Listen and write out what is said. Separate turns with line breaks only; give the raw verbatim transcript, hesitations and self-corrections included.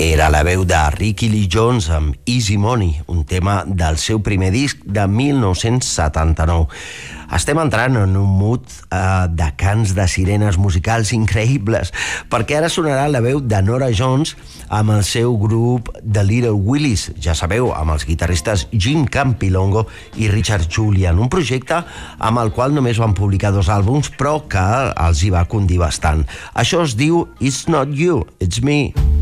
Era la veu de Ricky Lee Jones amb Easy Money, un tema del seu primer disc de mil nou-cents setanta-nou. Estem entrant en un mood uh, de cants de sirenes musicals increïbles, perquè ara sonarà la veu de Norah Jones amb el seu grup The Little Willies, ja sabeu, amb els guitarristes Jim Campilongo i Richard Julian, un projecte amb el qual només van publicar dos àlbums, però que els hi va condir bastant. Això es diu It's Not You, It's Me.